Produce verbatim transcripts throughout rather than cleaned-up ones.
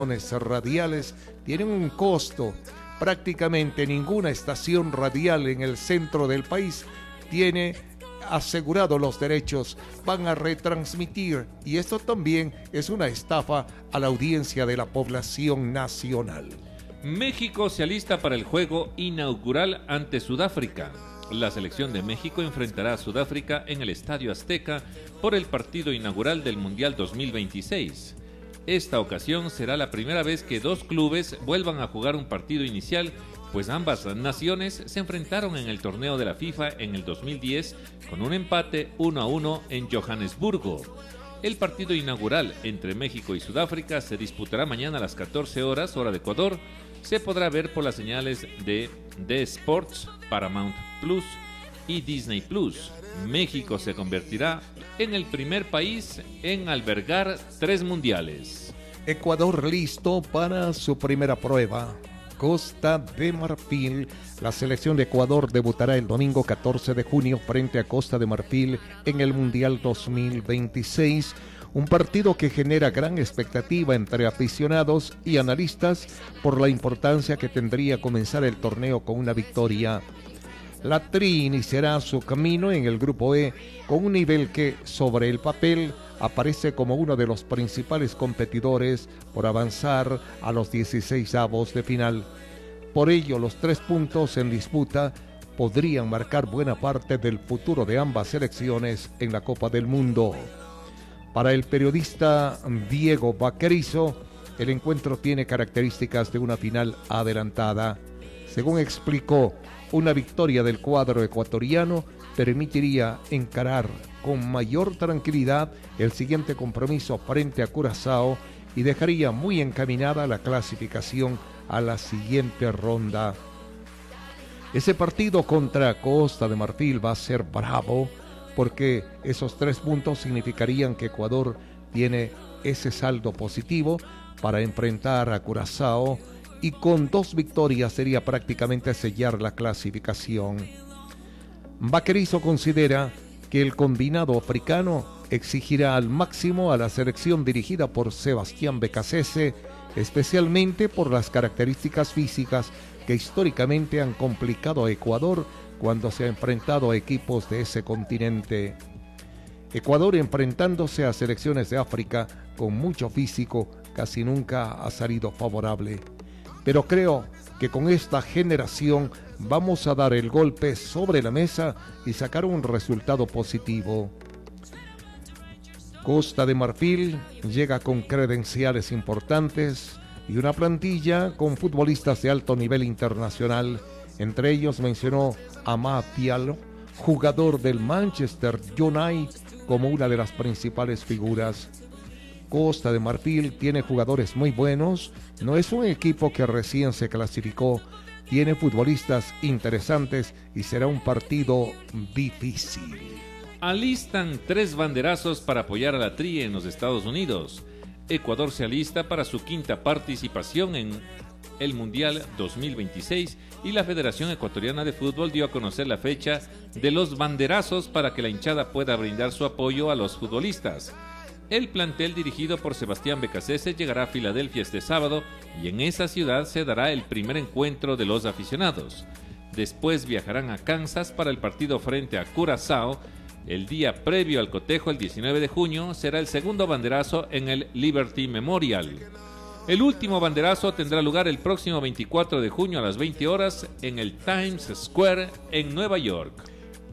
radiales tienen un costo. Prácticamente ninguna estación radial en el centro del país tiene asegurado los derechos, van a retransmitir, y esto también es una estafa a la audiencia de la población nacional. México se alista para el juego inaugural ante Sudáfrica. La selección de México enfrentará a Sudáfrica en el Estadio Azteca por el partido inaugural del Mundial dos mil veintiséis. Esta ocasión será la primera vez que dos clubes vuelvan a jugar un partido inicial, pues ambas naciones se enfrentaron en el torneo de la FIFA en el dos mil diez con un empate uno a uno en Johannesburgo. El partido inaugural entre México y Sudáfrica se disputará mañana a las catorce horas, hora de Ecuador. Se podrá ver por las señales de D Sports, Paramount Plus y Disney Plus. México se convertirá en el primer país en albergar tres mundiales. Ecuador listo para su primera prueba. Costa de Marfil. La selección de Ecuador debutará el domingo catorce de junio frente a Costa de Marfil en el Mundial dos mil veintiséis. Un partido que genera gran expectativa entre aficionados y analistas por la importancia que tendría comenzar el torneo con una victoria. La Tri iniciará su camino en el Grupo E con un nivel que, sobre el papel, aparece como uno de los principales competidores por avanzar a los dieciseisavos de final. Por ello, los tres puntos en disputa podrían marcar buena parte del futuro de ambas selecciones en la Copa del Mundo. Para el periodista Diego Vaquerizo, el encuentro tiene características de una final adelantada. Según explicó, una victoria del cuadro ecuatoriano permitiría encarar con mayor tranquilidad el siguiente compromiso frente a Curazao y dejaría muy encaminada la clasificación a la siguiente ronda. Ese partido contra Costa de Marfil va a ser bravo, porque esos tres puntos significarían que Ecuador tiene ese saldo positivo para enfrentar a Curazao, y con dos victorias sería prácticamente sellar la clasificación. Vaquerizo considera que el combinado africano exigirá al máximo a la selección dirigida por Sebastián Becasese, especialmente por las características físicas que históricamente han complicado a Ecuador cuando se ha enfrentado a equipos de ese continente. Ecuador, enfrentándose a selecciones de África con mucho físico, casi nunca ha salido favorable. Pero creo que con esta generación vamos a dar el golpe sobre la mesa y sacar un resultado positivo. Costa de Marfil llega con credenciales importantes y una plantilla con futbolistas de alto nivel internacional. Entre ellos mencionó a Amad Diallo, jugador del Manchester United, como una de las principales figuras. Costa de Marfil tiene jugadores muy buenos, no es un equipo que recién se clasificó, tiene futbolistas interesantes y será un partido difícil. Alistan tres banderazos para apoyar a la Tri en los Estados Unidos. Ecuador se alista para su quinta participación en el Mundial dos mil veintiséis y la Federación Ecuatoriana de Fútbol dio a conocer la fecha de los banderazos para que la hinchada pueda brindar su apoyo a los futbolistas. El plantel dirigido por Sebastián Becasese llegará a Filadelfia este sábado y en esa ciudad se dará el primer encuentro de los aficionados. Después viajarán a Kansas para el partido frente a Curazao. El día previo al cotejo, el diecinueve de junio, será el segundo banderazo en el Liberty Memorial. El último banderazo tendrá lugar el próximo veinticuatro de junio a las veinte horas en el Times Square en Nueva York.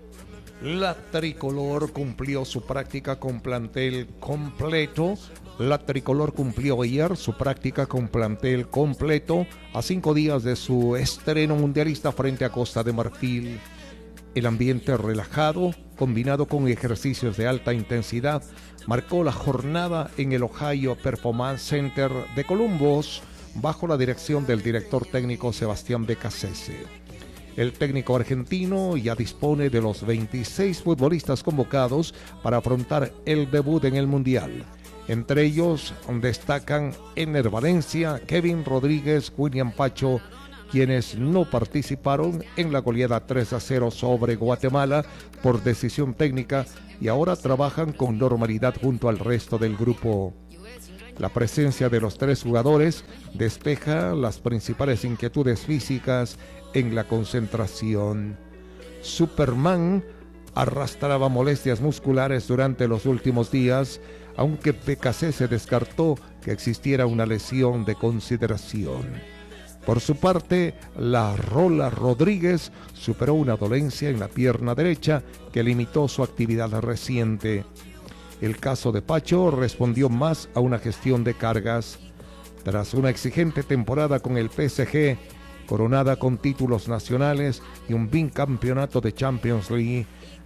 La tricolor cumplió su práctica con plantel completo. La tricolor cumplió ayer su práctica con plantel completo a cinco días de su estreno mundialista frente a Costa de Marfil. El ambiente relajado, combinado con ejercicios de alta intensidad, marcó la jornada en el Ohio Performance Center de Columbus, bajo la dirección del director técnico Sebastián Becasese. El técnico argentino ya dispone de los veintiséis futbolistas convocados para afrontar el debut en el Mundial. Entre ellos destacan Ener Valencia, Kevin Rodríguez, William Pacho, quienes no participaron en la goleada tres a cero sobre Guatemala por decisión técnica y ahora trabajan con normalidad junto al resto del grupo. La presencia de los tres jugadores despeja las principales inquietudes físicas en la concentración. Superman arrastraba molestias musculares durante los últimos días, aunque P K C se descartó que existiera una lesión de consideración. Por su parte, la Rola Rodríguez superó una dolencia en la pierna derecha que limitó su actividad reciente. El caso de Pacho respondió más a una gestión de cargas. Tras una exigente temporada con el P S G, coronada con títulos nacionales y un bicampeonato de Champions League,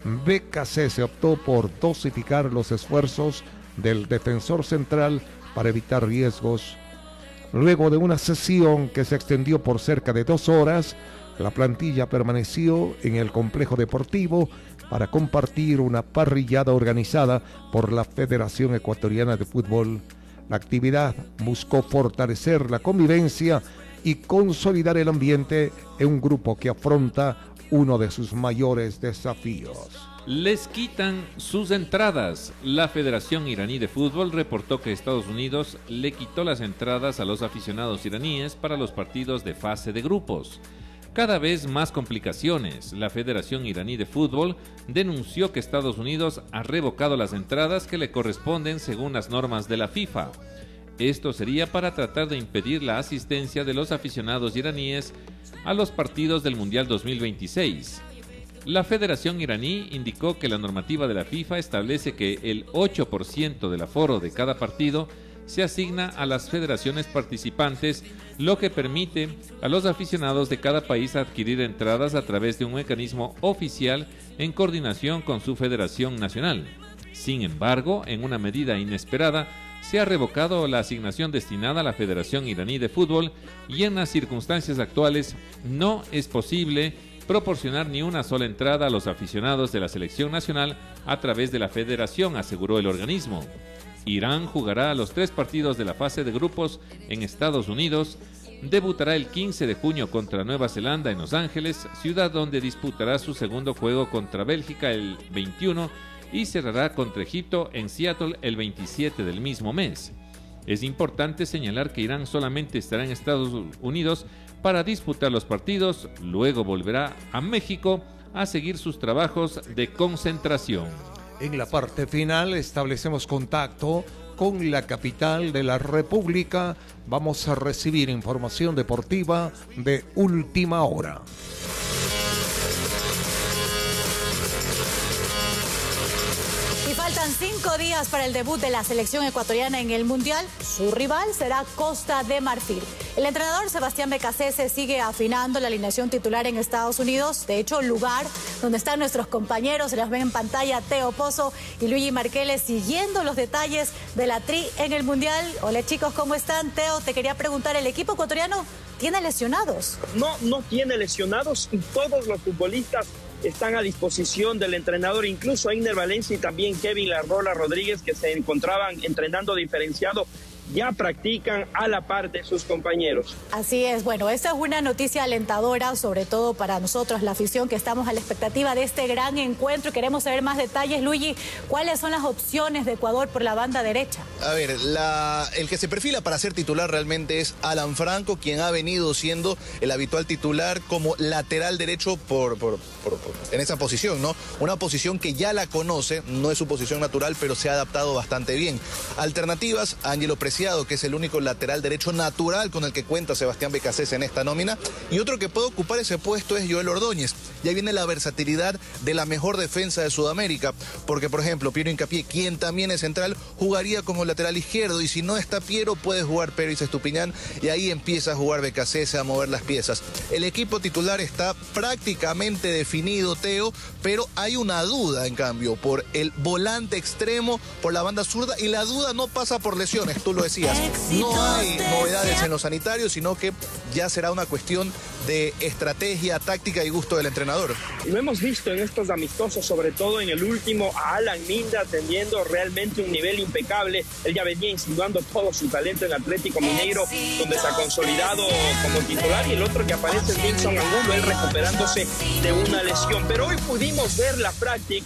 B K C se optó por dosificar los esfuerzos del defensor central para evitar riesgos. Luego de una sesión que se extendió por cerca de dos horas, la plantilla permaneció en el complejo deportivo para compartir una parrillada organizada por la Federación Ecuatoriana de Fútbol. La actividad buscó fortalecer la convivencia y consolidar el ambiente en un grupo que afronta uno de sus mayores desafíos. Les quitan sus entradas. La Federación Iraní de Fútbol reportó que Estados Unidos le quitó las entradas a los aficionados iraníes para los partidos de fase de grupos. Cada vez más complicaciones. La Federación Iraní de Fútbol denunció que Estados Unidos ha revocado las entradas que le corresponden según las normas de la FIFA. Esto sería para tratar de impedir la asistencia de los aficionados iraníes a los partidos del Mundial dos mil veintiséis. La Federación Iraní indicó que la normativa de la FIFA establece que el ocho por ciento del aforo de cada partido se asigna a las federaciones participantes, lo que permite a los aficionados de cada país adquirir entradas a través de un mecanismo oficial en coordinación con su federación nacional. Sin embargo, en una medida inesperada, se ha revocado la asignación destinada a la Federación Iraní de Fútbol y en las circunstancias actuales no es posible proporcionar ni una sola entrada a los aficionados de la selección nacional a través de la federación, aseguró el organismo. Irán jugará los tres partidos de la fase de grupos en Estados Unidos, debutará el quince de junio contra Nueva Zelanda en Los Ángeles, ciudad donde disputará su segundo juego contra Bélgica el veintiuno y cerrará contra Egipto en Seattle el veintisiete del mismo mes. Es importante señalar que Irán solamente estará en Estados Unidos para disputar los partidos, luego volverá a México a seguir sus trabajos de concentración. En la parte final establecemos contacto con la capital de la República. Vamos a recibir información deportiva de última hora. Faltan cinco días para el debut de la selección ecuatoriana en el Mundial. Su rival será Costa de Marfil. El entrenador Sebastián Becasese sigue afinando la alineación titular en Estados Unidos. De hecho, lugar donde están nuestros compañeros, se las ven en pantalla, Teo Pozo y Luigi Marquele, siguiendo los detalles de la Tri en el Mundial. Hola chicos, ¿cómo están? Teo, te quería preguntar, ¿el equipo ecuatoriano tiene lesionados? No, no tiene lesionados y todos los futbolistas están a disposición del entrenador, incluso Einer Valencia y también Kevin La Rola Rodríguez, que se encontraban entrenando diferenciado, ya practican a la par de sus compañeros. Así es, bueno, esta es una noticia alentadora, sobre todo para nosotros, la afición, que estamos a la expectativa de este gran encuentro. Queremos saber más detalles. Luigi, ¿cuáles son las opciones de Ecuador por la banda derecha? A ver, la, el que se perfila para ser titular realmente es Alan Franco, quien ha venido siendo el habitual titular como lateral derecho por, por, por, por, en esa posición, ¿no? Una posición que ya la conoce, no es su posición natural, pero se ha adaptado bastante bien. Alternativas, Ángelo Preciado, que es el único lateral derecho natural con el que cuenta Sebastián Becasese en esta nómina, y otro que puede ocupar ese puesto es Joel Ordóñez. Ya viene la versatilidad de la mejor defensa de Sudamérica, porque por ejemplo Piero Hincapié, quien también es central, jugaría como lateral izquierdo, y si no está Piero puede jugar Pérez Estupiñán, y ahí empieza a jugar Becasese, a mover las piezas. El equipo titular está prácticamente definido, Teo, pero hay una duda en cambio por el volante extremo por la banda zurda, y la duda no pasa por lesiones, tú lo decías. No hay novedades en los sanitarios, sino que ya será una cuestión de estrategia, táctica y gusto del entrenador. Lo hemos visto en estos amistosos, sobre todo en el último, a Alan Minda teniendo realmente un nivel impecable. Él ya venía insinuando todo su talento en Atlético Mineiro, donde se ha consolidado como titular, y el otro que aparece es Wilson Angulo, él recuperándose de una lesión. Pero hoy pudimos ver la práctica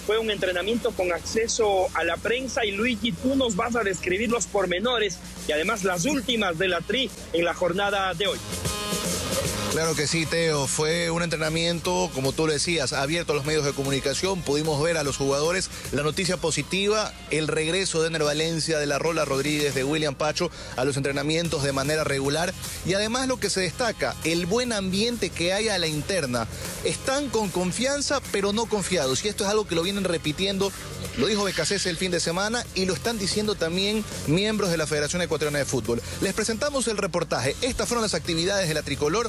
fue un entrenamiento con acceso a la prensa y Luigi, tú nos vas a describir los pormenores y además las últimas de la Tri en la jornada de hoy. Claro que sí, Teo. Fue un entrenamiento, como tú lo decías, abierto a los medios de comunicación. Pudimos ver a los jugadores la noticia positiva, el regreso de Ener Valencia, de la Rola Rodríguez, de William Pacho a los entrenamientos de manera regular. Y además lo que se destaca, el buen ambiente que hay a la interna. Están con confianza, pero no confiados. Y esto es algo que lo vienen repitiendo. Lo dijo Becasese el fin de semana y lo están diciendo también miembros de la Federación Ecuatoriana de Fútbol. Les presentamos el reportaje. Estas fueron las actividades de la tricolor.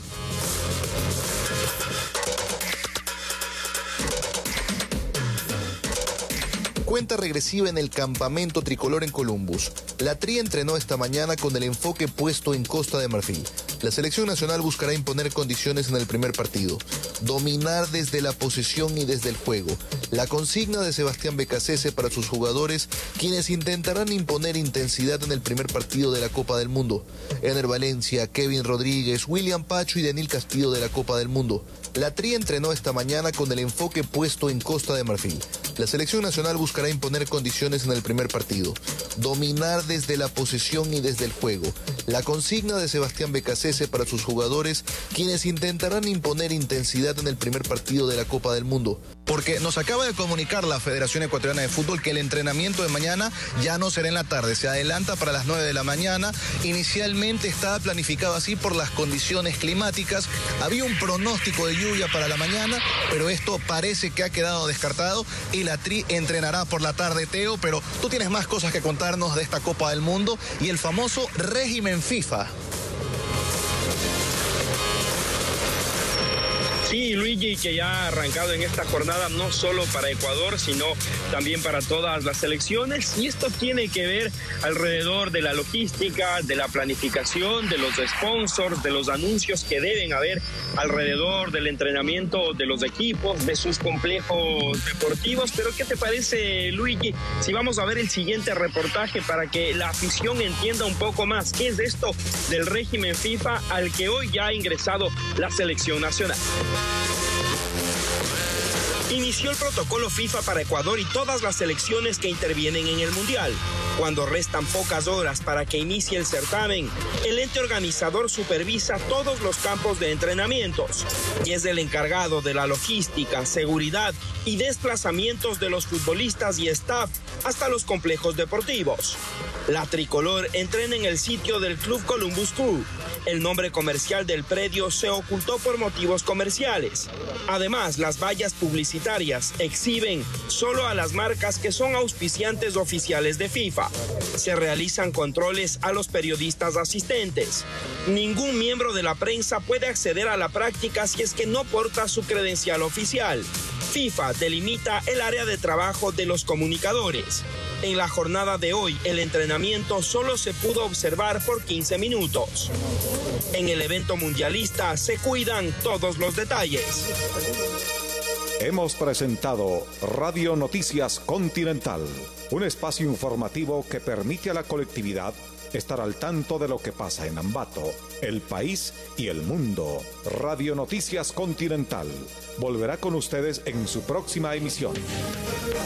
Cuenta regresiva en el campamento tricolor en Columbus. La Tri entrenó esta mañana con el enfoque puesto en Costa de Marfil. La selección nacional buscará imponer condiciones en el primer partido, dominar desde la posesión y desde el juego. La consigna de Sebastián Becasese para sus jugadores, quienes intentarán imponer intensidad en el primer partido de la Copa del Mundo. Ener Valencia, Kevin Rodríguez, William Pacho y Daniel Castillo de la Copa del Mundo. La Tri entrenó esta mañana con el enfoque puesto en Costa de Marfil. La selección nacional buscará imponer condiciones en el primer partido, dominar desde la posesión y desde el juego. La consigna de Sebastián Becasese para sus jugadores, quienes intentarán imponer intensidad en el primer partido de la Copa del Mundo. Porque nos acaba de comunicar la Federación Ecuatoriana de Fútbol que el entrenamiento de mañana ya no será en la tarde, se adelanta para las nueve de la mañana. Inicialmente estaba planificado así por las condiciones climáticas. Había un pronóstico de lluvia para la mañana, pero esto parece que ha quedado descartado y la Tri entrenará por la tarde, Teo. Pero tú tienes más cosas que contarnos de esta Copa del Mundo y el famoso régimen FIFA. Sí, Luigi, que ya ha arrancado en esta jornada no solo para Ecuador, sino también para todas las selecciones. Y esto tiene que ver alrededor de la logística, de la planificación, de los sponsors, de los anuncios que deben haber alrededor del entrenamiento de los equipos, de sus complejos deportivos. Pero ¿qué te parece, Luigi, si vamos a ver el siguiente reportaje para que la afición entienda un poco más qué es esto del régimen FIFA al que hoy ya ha ingresado la selección nacional? Inició el protocolo FIFA para Ecuador y todas las selecciones que intervienen en el Mundial. Cuando restan pocas horas para que inicie el certamen, el ente organizador supervisa todos los campos de entrenamientos y es el encargado de la logística, seguridad y desplazamientos de los futbolistas y staff hasta los complejos deportivos. La tricolor entrena en el sitio del Club Columbus Crew. El nombre comercial del predio se ocultó por motivos comerciales. Además, las vallas publicitarias exhiben solo a las marcas que son auspiciantes oficiales de FIFA. Se realizan controles a los periodistas asistentes. Ningún miembro de la prensa puede acceder a la práctica si es que no porta su credencial oficial. FIFA delimita el área de trabajo de los comunicadores. En la jornada de hoy, el entrenamiento solo se pudo observar por quince minutos. En el evento mundialista se cuidan todos los detalles. Hemos presentado Radio Noticias Continental, un espacio informativo que permite a la colectividad estar al tanto de lo que pasa en Ambato, el país y el mundo. Radio Noticias Continental volverá con ustedes en su próxima emisión.